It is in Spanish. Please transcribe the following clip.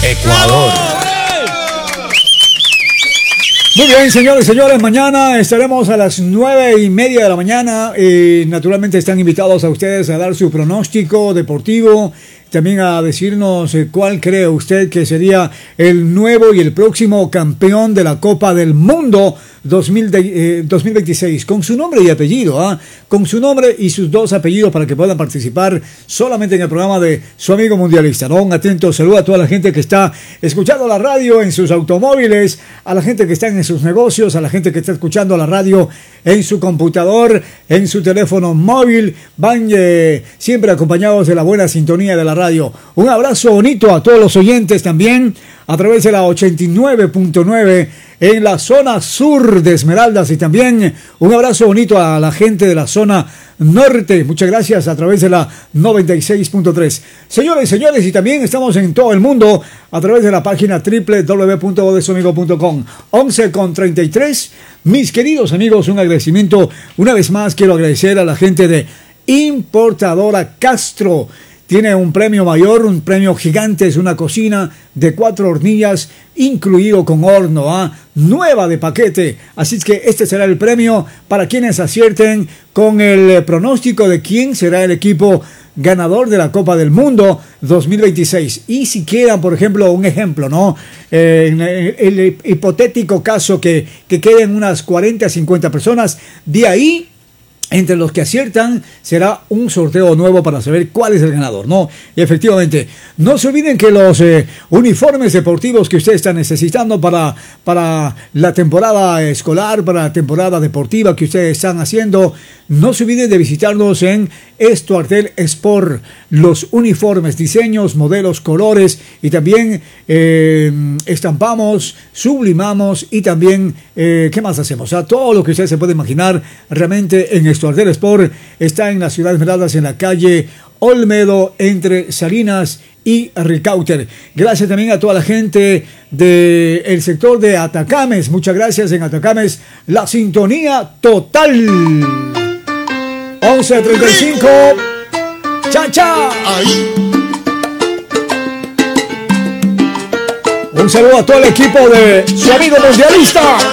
Ecuador. Muy bien, señores y señores, mañana estaremos a las 9:30 de la mañana. Naturalmente están invitados a ustedes a dar su pronóstico deportivo, también a decirnos cuál cree usted que sería el nuevo y el próximo campeón de la Copa del Mundo 2026, con su nombre y apellido, con su nombre y sus dos apellidos para que puedan participar solamente en el programa de su amigo mundialista, ¿no? Un atento saludo a toda la gente que está escuchando la radio en sus automóviles, a la gente que está en sus negocios, a la gente que está escuchando la radio en su computador, en su teléfono móvil. Van siempre acompañados de la buena sintonía de la radio. Un abrazo bonito a todos los oyentes también a través de la 89.9 en la zona sur de Esmeraldas, y también un abrazo bonito a la gente de la zona norte. Muchas gracias a través de la 96.3. Señores y señores, y también estamos en todo el mundo a través de la página www.vodesuamigo.com. 11:33. Mis queridos amigos, un agradecimiento. Una vez más quiero agradecer a la gente de Importadora Castro. Tiene un premio mayor, un premio gigante, es una cocina de 4 hornillas, incluido con horno, nueva de paquete. Así es que este será el premio para quienes acierten con el pronóstico de quién será el equipo ganador de la Copa del Mundo 2026. Y si quieran, por ejemplo, un ejemplo, ¿no? En el hipotético caso que queden unas 40 a 50 personas, de ahí, entre los que aciertan, será un sorteo nuevo para saber cuál es el ganador, ¿no? Y efectivamente, no se olviden que los uniformes deportivos que ustedes están necesitando para la temporada escolar, para la temporada deportiva que ustedes están haciendo, no se olviden de visitarnos en Estuartel Sport. Los uniformes, diseños, modelos, colores, y también estampamos, sublimamos y también, ¿qué más hacemos? O sea, todo lo que ustedes se pueden imaginar realmente en Estuartel Sport está en la ciudad de Esmeraldas, en la calle Olmedo, entre Salinas y Ricauter. Gracias también a toda la gente del sector de Atacames. Muchas gracias en Atacames. La sintonía total. 11:35. ¡Cha, cha! Un saludo a todo el equipo de su amigo mundialista.